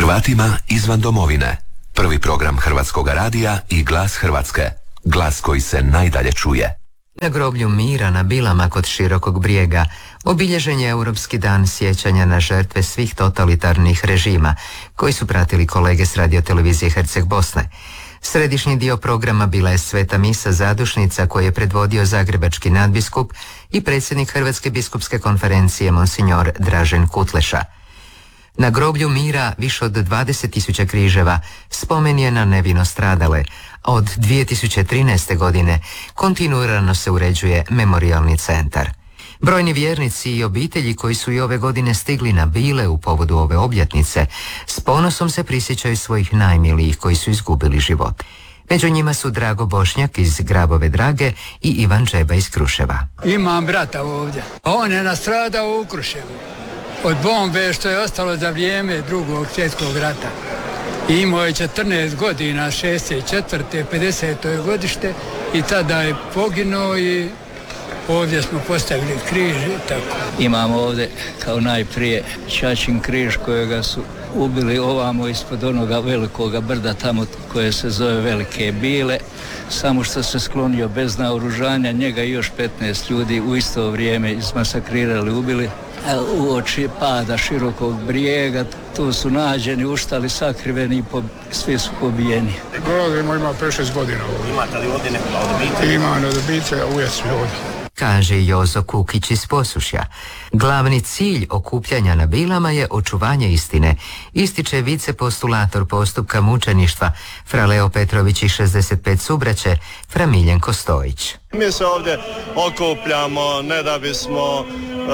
Hrvatima izvan domovine. Prvi program Hrvatskog radija i Glas Hrvatske. Glas koji se najdalje čuje. Na groblju mira na Bilama kod Širokog Brijega obilježen je Europski dan sjećanja na žrtve svih totalitarnih režima koji su pratili kolege s radiotelevizije Herceg Bosne. Središnji dio programa bila je sveta misa zadušnica koju je predvodio zagrebački nadbiskup i predsjednik Hrvatske biskupske konferencije monsignor Dražen Kutleša. Na groblju mira više od 20.000 križeva spomen je na nevino stradale, a od 2013. godine kontinuirano se uređuje memorijalni centar. Brojni vjernici i obitelji koji su i ove godine stigli na Bile u povodu ove obljetnice s ponosom se prisjećaju svojih najmilijih koji su izgubili život. Među njima su Drago Bošnjak iz Grabove Drage i Ivan Džeba iz Kruševa. Imam brata ovdje. On je nastradao u Kruševu od bombe što je ostalo za vrijeme Drugog svjetskog rata. Imao je 14 godina, 64. 50. godište i tada je poginuo i ovdje smo postavili križ i tako. Imamo ovdje kao najprije ćaćin križ kojega su ubili ovamo ispod onoga velikoga brda tamo koje se zove Velike Bile. Samo što se sklonio bez naoružanja, njega i još 15 ljudi u isto vrijeme izmasakrirali, ubili. U oči pada Širokog Brijega, tu su nađeni, uštali, sakriveni, svi su pobijeni. Govorimo, ima 5-6 godina ovdje. Imate li ovdje nekoga od obitelji? Ima od obitelji, a uvijek svi ovdje. Kaže Jozo Kukić iz Posušja. Glavni cilj okupljanja na Bilama je očuvanje istine, ističe vicepostulator postupka mučeništva fra Leo Petrović i 65 subraće fra Miljenko Stojić. Mi se ovdje okupljamo ne da bismo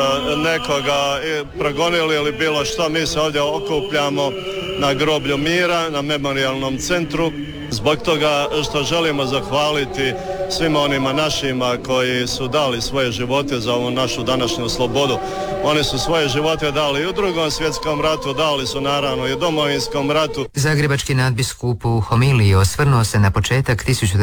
nekoga progonili ili bilo što, mi se ovdje okupljamo na groblju mira, na memorijalnom centru, zbog toga što želimo zahvaliti svima onima našima koji su dali svoje živote za ovu našu današnju slobodu. Oni su svoje živote dali i u Drugom svjetskom ratu, dali su naravno i u Domovinskom ratu. Zagrebački nadbiskup u homiliji osvrnuo se na početak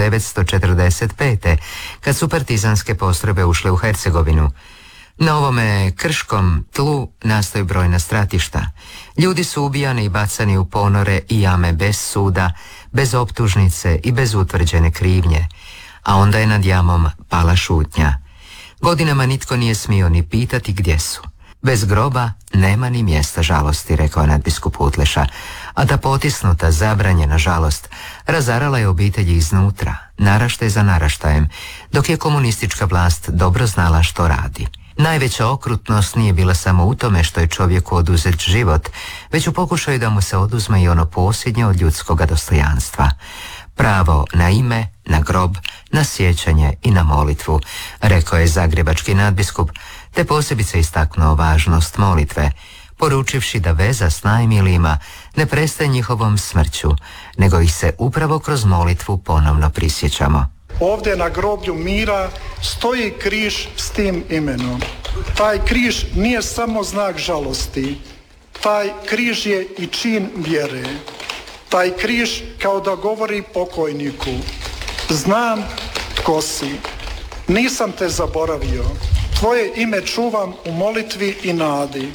1945. kad su partizanske postrojbe ušle u Hercegovinu. Na ovome krškom tlu nastaju brojna stratišta. Ljudi su ubijani i bacani u ponore i jame bez suda, bez optužnice i bez utvrđene krivnje. A onda je nad jamom pala šutnja. Godinama nitko nije smio ni pitati gdje su. Bez groba nema ni mjesta žalosti, rekao je nadbiskup Kutleša, a ta potisnuta, zabranjena žalost razarala je obitelji iznutra, naraštaj za naraštajem, dok je komunistička vlast dobro znala što radi. Najveća okrutnost nije bila samo u tome što je čovjeku oduzet život, već u pokušaju da mu se oduzme i ono posljednje od ljudskoga dostojanstva. Pravo na ime, na grob, na sjećanje i na molitvu, rekao je zagrebački nadbiskup, te posebice istaknuo važnost molitve, poručivši da veza s najmilijima ne prestaje njihovom smrću, nego ih se upravo kroz molitvu ponovno prisjećamo. Ovdje na groblju mira stoji križ s tim imenom. Taj križ nije samo znak žalosti, taj križ je i čin vjere. Taj križ kao da govori pokojniku: znam tko si, nisam te zaboravio, tvoje ime čuvam u molitvi i nadi.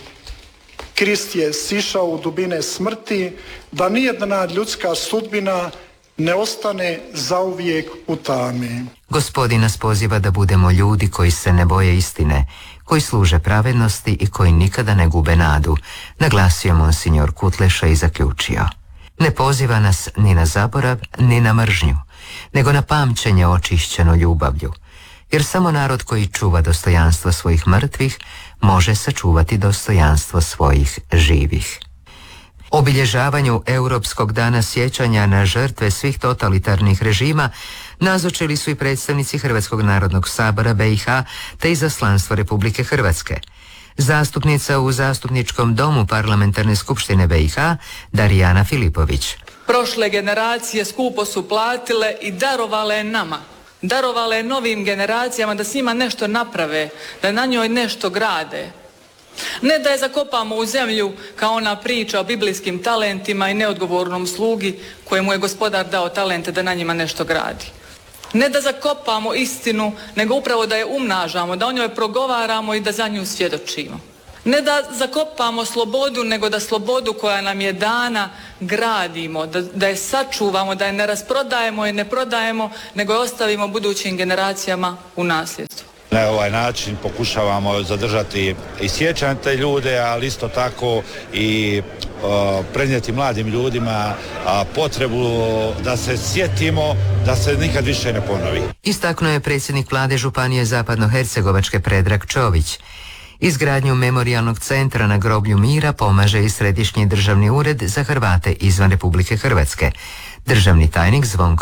Krist je sišao u dubine smrti, da nijedna ljudska sudbina ne ostane zauvijek u tami. Gospodin nas poziva da budemo ljudi koji se ne boje istine, koji služe pravednosti i koji nikada ne gube nadu, naglasio monsignor Kutleša i zaključio: ne poziva nas ni na zaborav, ni na mržnju, nego na pamćenje očišćeno ljubavlju, jer samo narod koji čuva dostojanstvo svojih mrtvih može sačuvati dostojanstvo svojih živih. Obilježavanju Europskog dana sjećanja na žrtve svih totalitarnih režima nazočili su i predstavnici Hrvatskog narodnog sabora BiH te izaslanstvo Republike Hrvatske. Zastupnica u Zastupničkom domu Parlamentarne skupštine BiH Darijana Filipović. Prošle generacije skupo su platile i darovale nama. Darovale novim generacijama da s njima nešto naprave, da na njoj nešto grade. Ne da je zakopamo u zemlju kao ona priča o biblijskim talentima i neodgovornom slugi kojemu je gospodar dao talente da na njima nešto gradi. Ne da zakopamo istinu, nego upravo da je umnažamo, da o njoj progovaramo i da za nju svjedočimo. Ne da zakopamo slobodu, nego da slobodu koja nam je dana gradimo, da je sačuvamo, da je ne rasprodajemo i ne prodajemo, nego je ostavimo budućim generacijama u nasljedstvo. Na ovaj način pokušavamo zadržati i sjećanje te ljude, ali isto tako i prenijeti mladim ljudima potrebu da se sjetimo da se nikad više ne ponovi. Istaknuo je predsjednik vlade Županije Zapadnohercegovačke Predrag Čović. Izgradnju memorijalnog centra na groblju mira pomaže i Središnji državni ured za Hrvate izvan Republike Hrvatske. Državni tajnik Zvonko